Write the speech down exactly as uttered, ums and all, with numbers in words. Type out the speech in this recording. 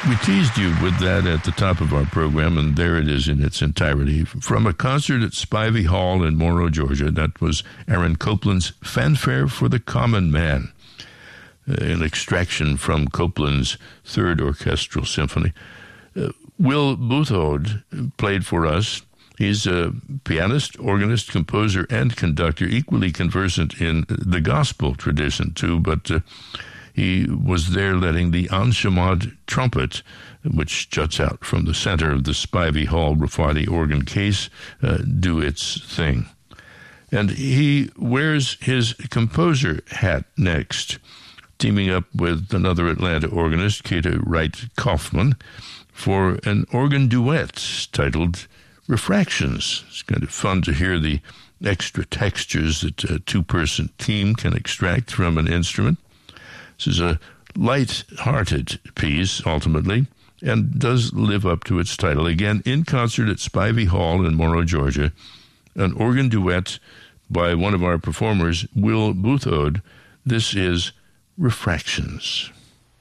We teased you with that at the top of our program, and there it is in its entirety. From a concert at Spivey Hall in Morrow, Georgia, that was Aaron Copland's Fanfare for the Common Man, an extraction from Copland's Third Orchestral Symphony. Uh, Will Boothode played for us. He's a pianist, organist, composer, and conductor, equally conversant in the gospel tradition, too, but uh, he was there letting the Anshimad trumpet, which juts out from the center of the Spivey Hall Rafati organ case, uh, do its thing. And he wears his composer hat next, teaming up with another Atlanta organist, Kata Wright Kaufman, for an organ duet titled Refractions. It's kind of fun to hear the extra textures that a two-person team can extract from an instrument. This is a light-hearted piece, ultimately, and does live up to its title. Again, in concert at Spivey Hall in Morrow, Georgia, an organ duet by one of our performers, Will Boothode. This is Refractions.